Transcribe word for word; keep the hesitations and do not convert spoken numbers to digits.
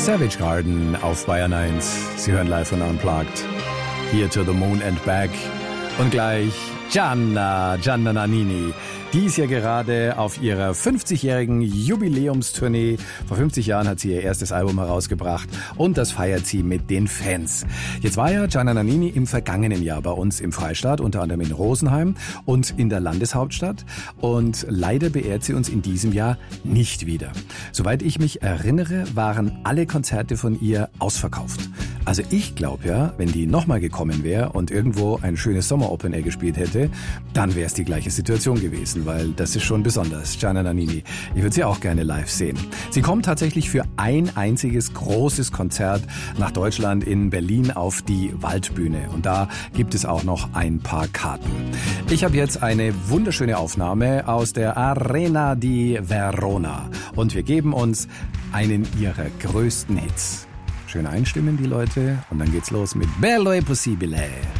Savage Garden auf Bayern eins. Sie hören live und unplugged. Here to the moon and back. Und gleich Gianna, Gianna Nannini. Die ist ja gerade auf ihrer fünfzigjährigen Jubiläumstournee. Vor fünfzig Jahren hat sie ihr erstes Album herausgebracht und das feiert sie mit den Fans. Jetzt war ja Gianna Nannini im vergangenen Jahr bei uns im Freistaat, unter anderem in Rosenheim und in der Landeshauptstadt. Und leider beehrt sie uns in diesem Jahr nicht wieder. Soweit ich mich erinnere, waren alle Konzerte von ihr ausverkauft. Also ich glaube ja, wenn die nochmal gekommen wäre und irgendwo ein schönes Sommer-Open-Air gespielt hätte, dann wäre es die gleiche Situation gewesen, weil das ist schon besonders. Gianna Nannini, ich würde sie auch gerne live sehen. Sie kommt tatsächlich für ein einziges großes Konzert nach Deutschland in Berlin auf die Waldbühne. Und da gibt es auch noch ein paar Karten. Ich habe jetzt eine wunderschöne Aufnahme aus der Arena di Verona. Und wir geben uns einen ihrer größten Hits. Schön einstimmen die Leute und dann geht's los mit Bello e Possibile.